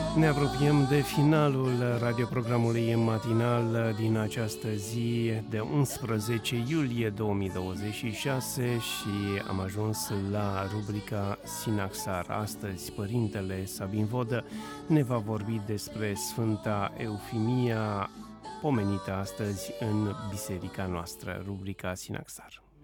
Ne apropiem de finalul radioprogramului matinal din această zi de 11 iulie 2026 și am ajuns la rubrica Sinaxar. Astăzi, părintele Sabin Vodă ne va vorbi despre Sfânta Eufimia, pomenită astăzi în biserica noastră, rubrica Sinaxar.